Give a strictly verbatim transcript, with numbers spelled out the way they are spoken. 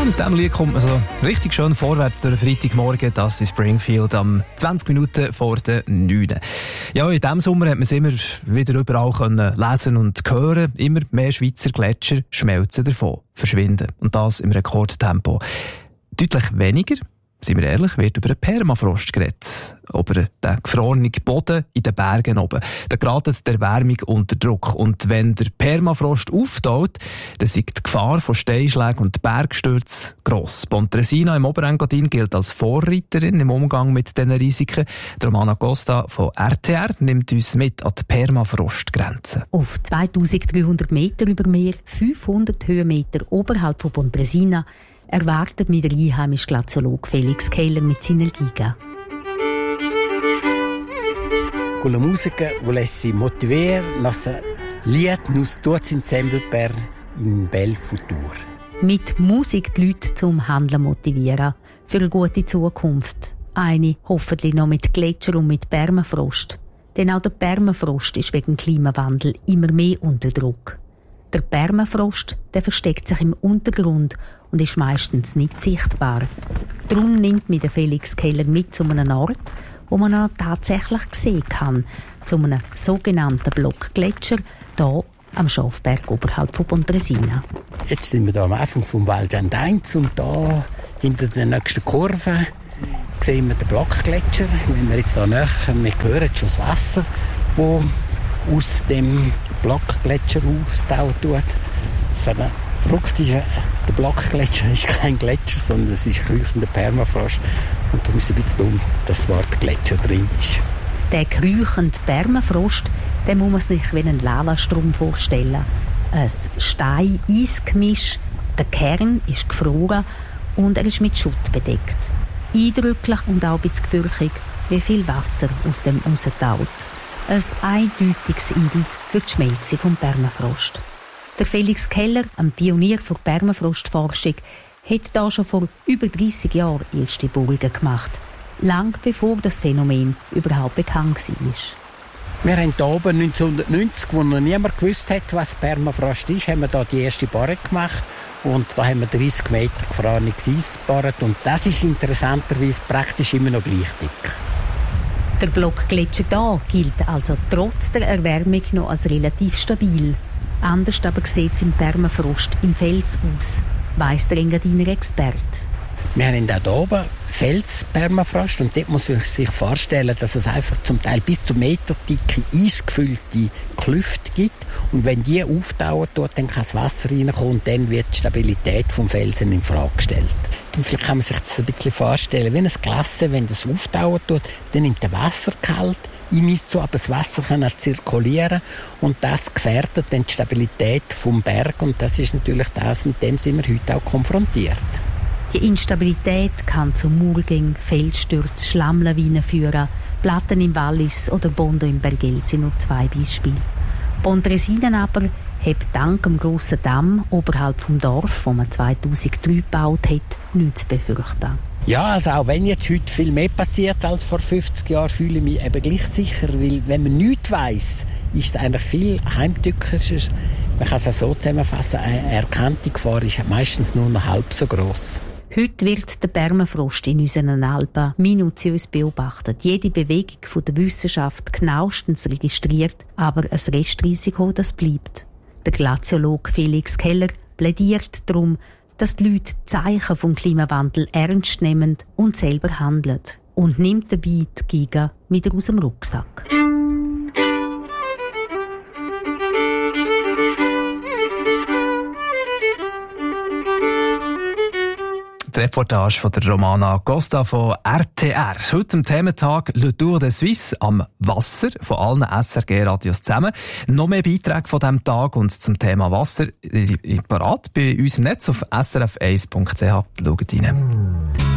mit diesem Lied kommt man so richtig schön vorwärts durch den Freitagmorgen. Das ist Springfield am zwanzig Minuten vor der neun. Ja, in diesem Sommer hat man es immer wieder überall können lesen und hören. Immer mehr Schweizer Gletscher schmelzen davon, verschwinden. Und das im Rekordtempo. Deutlich weniger, seien wir ehrlich, wird über den Permafrost geredet. Über den gefrorenen Boden in den Bergen oben. Da gerät der Erwärmung unter Druck. Und wenn der Permafrost auftaut, dann ist die Gefahr von Steinschlägen und Bergstürzen gross. Pontresina im Oberengadin gilt als Vorreiterin im Umgang mit diesen Risiken. Romana Costa von R T R nimmt uns mit an die Permafrostgrenze. Auf zweitausenddreihundert Meter über Meer, fünfhundert Höhenmeter oberhalb von Pontresina, erwartet mich der einheimische Glaziologe Felix Keller mit seiner Giga. Con la musica volessi motivare nostra Lied nus tutti insieme per un bel futuro. Mit Musik die Leute zum Handeln motivieren, für eine gute Zukunft. Eine hoffentlich noch mit Gletscher und mit Permafrost. Denn auch der Permafrost ist wegen Klimawandel immer mehr unter Druck. Der Permafrost, der versteckt sich im Untergrund und ist meistens nicht sichtbar. Darum nimmt mich der Felix Keller mit zu einem Ort, wo man ihn tatsächlich sehen kann, zu einem sogenannten Blockgletscher, hier am Schafberg oberhalb von Pontresina. Jetzt sind wir hier am Anfang vom Val d'Andainz und hier hinter der nächsten Kurve sehen wir den Blockgletscher. Wenn wir jetzt hier näher kommen, wir hören schon das Wasser, das aus dem Blockgletscher austauen tut. Das Verrückte ist, der Blockgletscher ist kein Gletscher, sondern es ist kräuchender Permafrost. Und da ist ein bisschen dumm, dass das Wort Gletscher drin ist. Der kräuchende Permafrost, den muss man sich wie einen Lavastrom vorstellen. Ein Stein-Eis-Gemisch, der Kern ist gefroren und er ist mit Schutt bedeckt. Eindrücklich und auch ein bisschen gefürchtig, wie viel Wasser aus dem raustaut. Ein eindeutiges Indiz für die Schmelzung vom Permafrost. Der Felix Keller, ein Pionier für Permafrostforschung, hat da schon vor über dreissig Jahren erste Bohrungen gemacht. Lang bevor das Phänomen überhaupt bekannt war. Wir haben hier oben neunzehnhundertneunzig, wo noch niemand gewusst hat, was Permafrost ist, haben wir hier die erste Bohrung gemacht. Und da haben wir dreißig Meter gefrorenes Eis gebohrt. Und das ist interessanterweise praktisch immer noch gleich dick. Der Blockgletscher hier gilt also trotz der Erwärmung noch als relativ stabil. Anders aber sieht es im Permafrost im Fels aus, weiss der Engadiner Experte. Wir haben auch hier oben Fels-Permafrost und dort muss man sich vorstellen, dass es einfach zum Teil bis zu meterdicke, eisgefüllte Klüfte gibt. Und wenn die auftauen tut, dann kann das Wasser reinkommen und dann wird die Stabilität des Felsen in Frage gestellt. Und vielleicht kann man sich das ein bisschen vorstellen, wie ein Glas, wenn das auftauen tut, dann nimmt der Wasser kalt, einmisst so, aber das Wasser kann auch zirkulieren und das gefährdet dann die Stabilität vom Berg und das ist natürlich das, mit dem sind wir heute auch konfrontiert. Die Instabilität kann zu Murgängen, Felsstürzen, Schlammlawinen führen. Platten im Wallis oder Bondo im Bergell sind nur zwei Beispiele. Pontresina aber hat dank dem grossen Damm oberhalb vom Dorf, wo man zweitausenddrei gebaut hat, nichts zu befürchten. Ja, also auch wenn jetzt heute viel mehr passiert als vor fünfzig Jahren, fühle ich mich eben gleich sicher, weil wenn man nichts weiss, ist es eigentlich viel heimtückischer. Man kann es auch so zusammenfassen, eine erkannte Gefahr ist meistens nur noch halb so gross. Heute wird der Permafrost in unseren Alpen minutiös beobachtet. Jede Bewegung von der Wissenschaft genauestens registriert, aber ein Restrisiko, das bleibt. Der Glaziologe Felix Keller plädiert darum, dass die Leute Zeichen vom Klimawandel ernst nehmen und selber handeln. Und nimmt dabei die Giga wieder aus dem Rucksack. Die Reportage von der Romana Costa von R T R. Heute am Thementag Le Tour de Suisse am Wasser von allen S R G-Radios zusammen. Noch mehr Beiträge von diesem Tag und zum Thema Wasser parat bei uns im Netz auf s r f eins punkt c h. Schaut rein.